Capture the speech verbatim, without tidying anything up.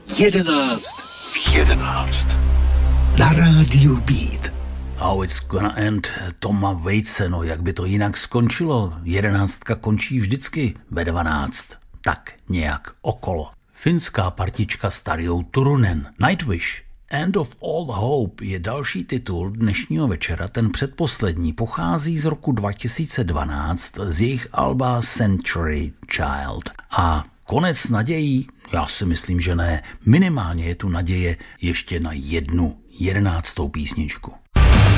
Jedenáct v jedenáct. Na rádiu Beat. How it's gonna end Toma Waitse, no jak by to jinak skončilo? Jedenáctka končí vždycky ve dvanáct. Tak nějak okolo. Finská partička s Tarjou Turunen. Nightwish. End of All Hope je další titul dnešního večera, ten předposlední pochází z roku dva tisíce dvanáct z jejich alba Century Child. A konec nadějí? Já si myslím, že ne. Minimálně je tu naděje ještě na jednu jedenáctou písničku.